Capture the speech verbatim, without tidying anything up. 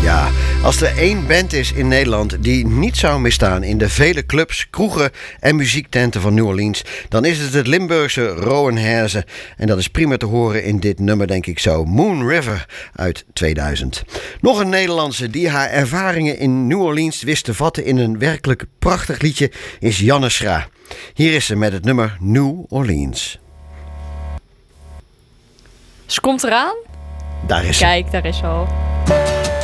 Ja, als er één band is in Nederland die niet zou misstaan in de vele clubs, kroegen en muziektenten van New Orleans, dan is het het Limburgse Rowan Herze. En dat is prima te horen in dit nummer, denk ik zo. Moon River uit tweeduizend. Nog een Nederlandse die haar ervaringen in New Orleans wist te vatten in een werkelijk prachtig liedje is Janne Schra. Hier is ze met het nummer New Orleans. Ze komt eraan. Daar is ze. Kijk, daar is ze al.